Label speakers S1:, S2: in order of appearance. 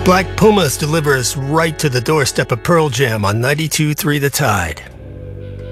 S1: Black Pumas deliver us right to the doorstep of Pearl Jam on 92.3 The Tide.